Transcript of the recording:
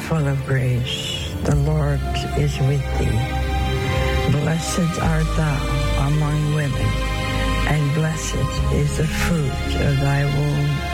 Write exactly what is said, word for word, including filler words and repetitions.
full of grace, the Lord is with thee. Blessed art thou among women, and blessed is the fruit of thy womb,